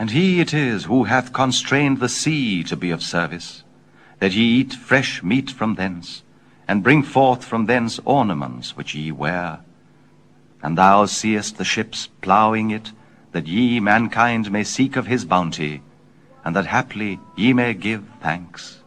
And he it is who hath constrained the sea to be of service, that ye eat fresh meat from thence, and bring forth from thence ornaments which ye wear. And thou seest the ships ploughing it, that ye, mankind, may seek of his bounty, and that haply ye may give thanks.